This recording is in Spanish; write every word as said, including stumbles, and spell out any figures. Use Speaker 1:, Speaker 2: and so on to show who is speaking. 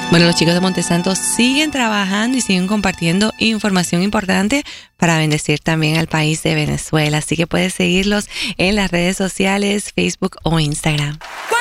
Speaker 1: Bueno, los chicos de Montesanto siguen trabajando y siguen compartiendo información importante para bendecir también al país de Venezuela. Así que puedes seguirlos en las redes sociales, Facebook o Instagram.